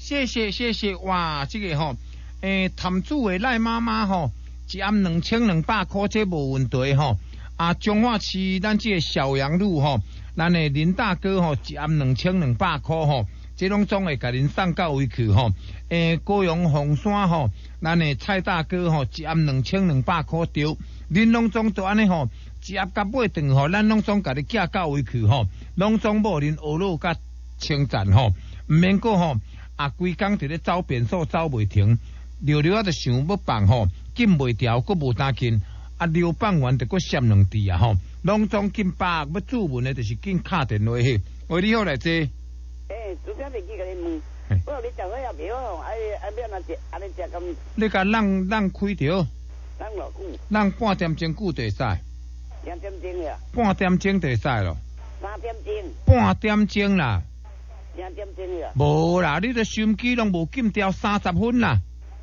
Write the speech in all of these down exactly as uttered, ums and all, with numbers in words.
谢谢谢谢，哇，这个吼，诶，摊主的赖妈妈吼，一暗两千两百块，这无问题吼。啊，彰化市咱这个小洋路吼，咱的林大哥吼，一暗两千两百块吼，这拢总会甲恁送到位去吼。诶，高雄凤山吼，咱的蔡大哥吼，一暗两千两百块丢，恁拢总都安尼吼，一暗甲尾顿吼，咱拢总甲你寄到位去吼，拢总无恁学乐甲称赞吼，毋免过吼。啊，规工伫咧走便所走袂停，溜溜啊，就想要放吼，紧袂调，佫无担紧，啊，溜放完就佫闪两滴啊吼，拢总紧把要注文的，就是紧敲电话去。喂，你好来坐。 诶，主持人记甲你问，我你食好也袂好，哎哎，要安怎食，安尼食咁？ 你甲人人开着， 人偌久？ 人半点钟久就会使。 两点钟呀？ 半点钟就会使咯。 三点钟？ 半点钟啦。 两点钟呀？ 无啦，你的收音机拢无紧调三十分啦。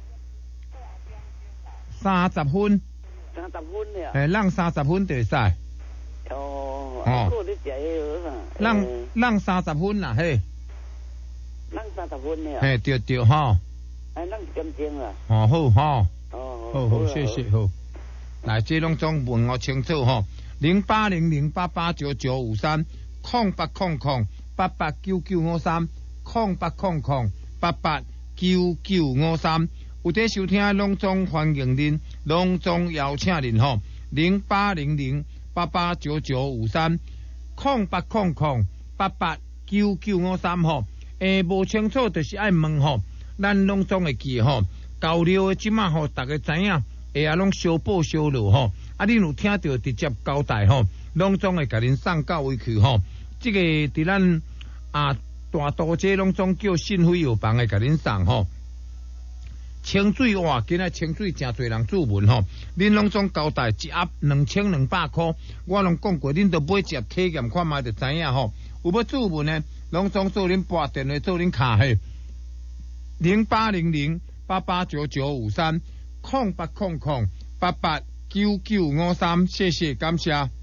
三十分。 三十分呀？ 诶，人三十分就会使。 哦。哦。你食迄个啥？人人三十分啦，嘿。 人三十分呀？ 嘿，对对吼。 哎，人一点钟啦。 哦好吼。 哦。 好好，谢谢好。来，这拢总问我清楚吼。零八零零八八九九五三，空八空空。八八九九五三，空八空空，八八九九五三。有在收听拢总欢迎您，拢总邀请您吼。零八零零八八九九五三，空八空空，八八九九五三吼。诶，无清楚就是爱问吼，咱拢总会记吼。交流的即马吼，大家知影，会啊拢小报小落吼。啊，恁有听到直接交代吼，拢总会甲恁送到位去吼。这个伫咱啊大都街拢总叫信辉药房的甲恁送吼，清水哇，今仔清水真侪人注文吼，恁拢总交代一盒两千两百块，我拢讲过，恁都买一盒体验看卖就知影吼。有要注文呢，拢总做恁拨电话做恁卡嘿，零八零零八八九九五三，空八空空八八九九五三，谢谢感谢。